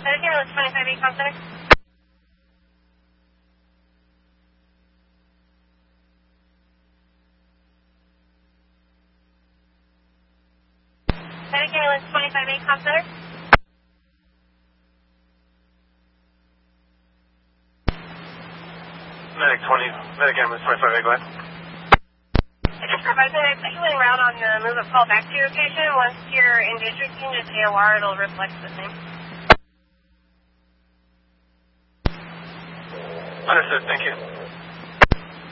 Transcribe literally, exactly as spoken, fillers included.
Okay, let's twenty-five eight com center. Okay, let's twenty-five eight com center. Medic twenty, Medic ambulance twenty-five eight, go ahead. Supervisor, I put you en route on the move of call back to your location. Once you're in district, you can just A O R, it'll reflect the same. Understood, thank you.